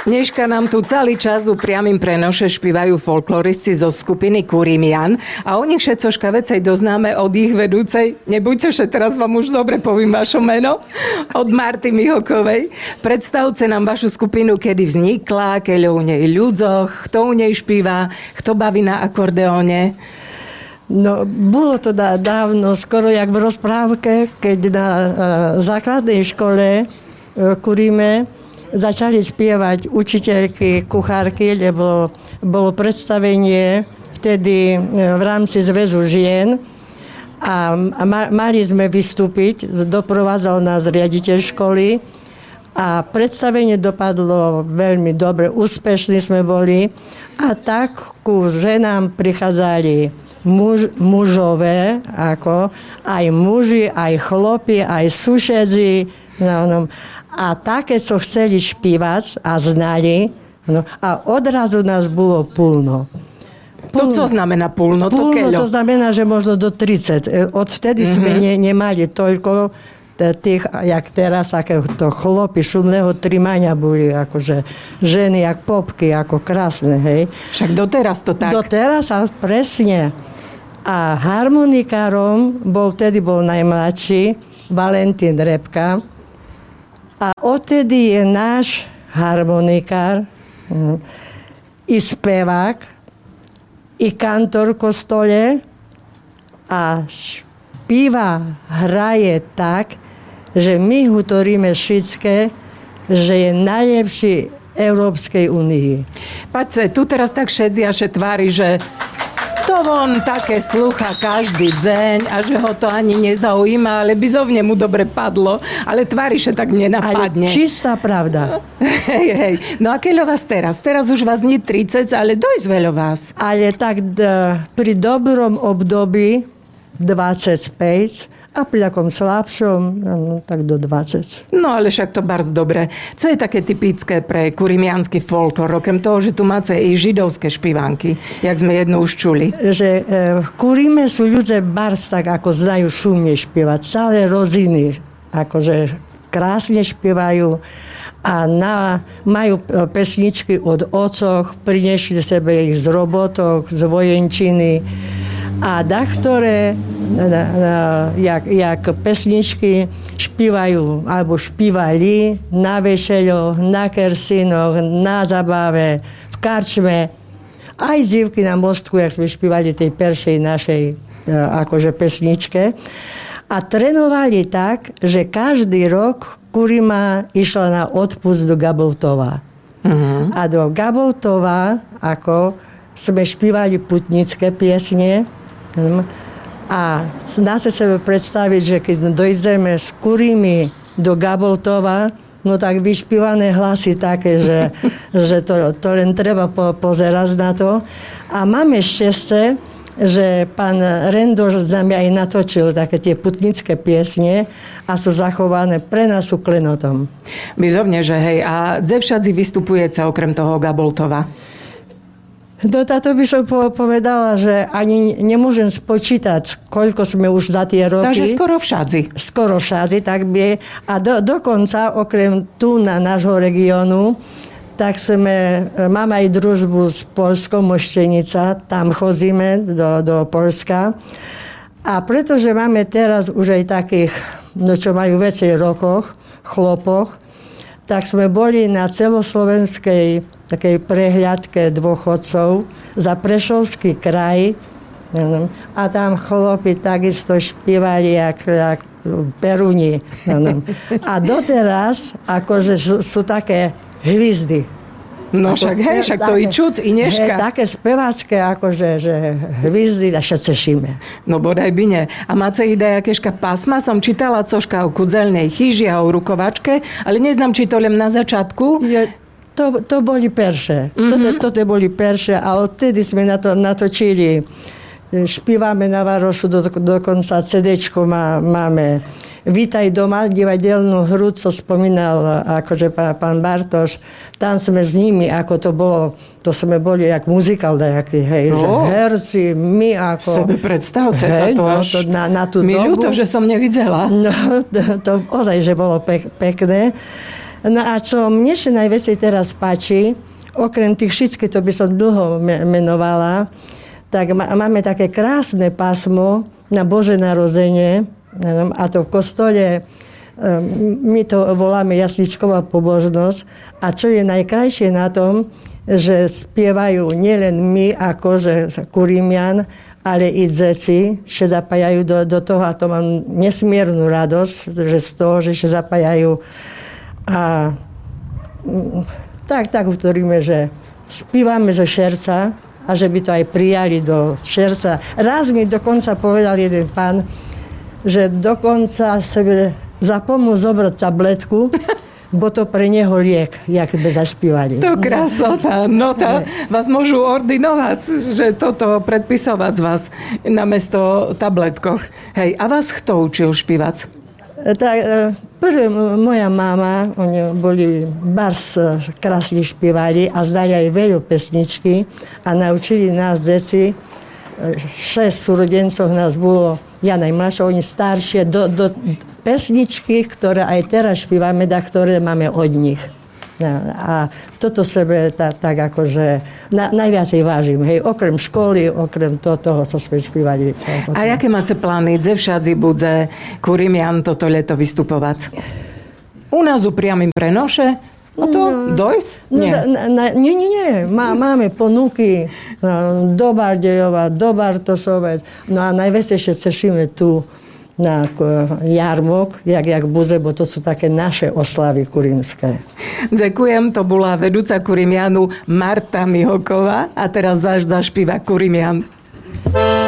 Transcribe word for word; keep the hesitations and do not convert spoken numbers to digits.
Dneška nám tu celý čas u priamým prenoše špívajú folkloristi zo skupiny Kurimian a o nich všetcoška vecej doznáme od ich vedúcej, nebojte, že teraz vám už dobre poviem vaše meno, od Marty Mihokovej. Predstavte nám vašu skupinu, kedy vznikla, keľo u nej ľudzoch, kto u nej špíva, kto baví na akordeóne. No, bolo to dávno, skoro jak v rozprávke, keď na uh, základnej škole uh, Kurime začali spievať učiteľky, kuchárky, lebo bolo predstavenie vtedy uh, v rámci Zväzu žien a, a ma, mali sme vystúpiť, doprovádzal nás riaditeľ školy a predstavenie dopadlo veľmi dobre, úspešní sme boli a tak ku ženám prichádzali Muž, mužové, ako aj muži, aj chlopi, aj sušedzi. No, no. A také, čo chceli špívať a znali. No, a odrazu nás bolo púlno. To co znamená púlno? To, púlno to znamená, že možno do tridsať. Odvtedy mm-hmm. sme ne, nemali toľko tých, jak teraz, akéto chlopy šumného trimania boli, akože ženy, jak popky, ako krásne, hej. Však doteraz to tak. Doteraz, ale presne. A harmonikárom bol, vtedy bol najmladší, Valentín Repka. A odtedy je náš harmonikár, i spevák, i kantor v kostole a špíva, hraje tak, že my hutoríme všetké, že je najlepší Európskej únii. Paťce, tu teraz tak šedziaše tvári, že to on také slúcha každý deň a že ho to ani nezaujíma, ale bizovne mu dobre padlo, ale tvári, že tak nenapadne. Ale čistá pravda. Hej, hej. No a keľo vás teraz? Teraz už vás nie tridsať, ale dojsť veľo vás. Ale tak d- pri dobrom období dvadsaťpäť a pri takom slabšom, no, tak do dvadsať. No ale však to bardzo dobre. Co je také typické pre kurimiánsky folklor, okrem toho, že tu máte i židovské špívánky, jak sme jedno už čuli? Že e, v Kurime sú ľudia bardzo tak, ako znajú šumne špívať. Celé roziny, akože krásne špívajú a na, majú pesničky od ococh, priniesli sebe ich z robotok, z vojenčiny a dachtoré Na, na, jak, jak pesničky špívajú, alebo špívali na vešeľoch, na kersinoch, na zabave, v karčme. Aj zivky na mostku, jak sme špívali tej peršej našej akože pesničke. A trénovali tak, že každý rok Kurima išla na odpust do Gaboltova. Mm-hmm. A do Gaboltova ako sme špívali putnické piesne. A dá sa sebe predstaviť, že keď dojdeme s Kurimi do Gaboltova, no tak vyšpívané hlasy také, že, že to, to len treba po, pozerať na to. A máme šťastie, že pán Rendoš za mňa aj natočil také tie putnické piesne a sú zachované, pre nás sú klenotom. Bizovne, že hej. A kde všadzi vystupujete okrem toho Gaboltova? No táto by som povedala, že ani nemôžem spočítať, koľko sme už za tie roky. Takže skoro všadzi. Skoro všadzi, tak by. A do, dokonca, okrem tu na nášho regiónu, tak sme, máme aj družbu s Poľskou Moštenica, tam chodíme do, do Poľska. A pretože máme teraz už aj takých, no čo majú väčšej rokoch, chlopoch, tak sme boli na celoslovenskej takej prehľadke dôchodcov za Prešovský kraj. A tam chlopi takisto špívali jak, jak peruni. A doteraz akože sú, sú také hvízdy. No však hej, však to i čuc, i neška. Hej, také spevácké, akože že hvízdy a sa tešíme. No bodaj by nie. A máte ide jakéška pásma? Som čítala cožka o kudzelnej chyži a o rukovačke, ale neznám, či to len na začiatku. Je... To, to boli perše. Mm-hmm. Toto, toto boli perše a odtedy sme na to natočili. Špívame na Varošu, do, dokonca cé déčko má, máme. Vítaj doma, divadelnú hru, co spomínal akože pán Bartoš. Tam sme s nimi, ako to bolo, to sme boli jak muzikál dajaký, hej, no. Že herci, my ako... Sebe predstavte, hej, to no, až to na, na tú mi dobu. ľúto, že som nevidela. No, to, to ozaj, že bolo pek, pekné. No a čo mne sa najviac teraz páči, okrem tých všetkých, to by som dlho menovala, tak máme také krásne pásmo na Bože narodzenie, a to v kostole, my to voláme jasličková pobožnosť. A čo je najkrajšie na tom, že spievajú nielen my, akože Kurimian, ale i dzeci, že zapájajú do, do toho, a to mám nesmiernu radosť, že z toho, že sa zapájajú. A tak, tak utvoríme, že spívame zo šerca a že by to aj prijali do šerca. Raz mi dokonca povedal jeden pán, že dokonca sebe zapomnú zobrať tabletku, bo to pre neho liek, jak by zaspívali. To krásota. No to vás môžu ordinovať, že toto predpisovať z vás namiesto tabletkoch. Hej, a vás kto učil špívať? Tak, prvé moja mama, oni boli bars krásne špívali a zdali aj veľa pesničky a naučili nás deti. Šesť súrodencov nás bolo, ja najmladšia, oni staršie, do, do pesničky, ktoré aj teraz špívame, da, ktoré máme od nich. No, a toto sebe ta, tak akože na, najviacej vážim. Hej, okrem školy, okrem to, toho, co sme špívali. A jaké máte plány? Dze všadzi budze Kurimian toto leto vystupovať? U nás u priamým prenoše? A to no, dojsť? Nie. No, na, nie, nie, nie. Má, máme ponuky no, do Bardejova, do Bartošovec. No a najviac ešte cešíme tu na jarmok, jak, jak buze, bo to sú také naše oslavy kurímske. Ďakujem, to bola vedúca Kurimianu Marta Mihoková a teraz zaš zašpíva Kurimian.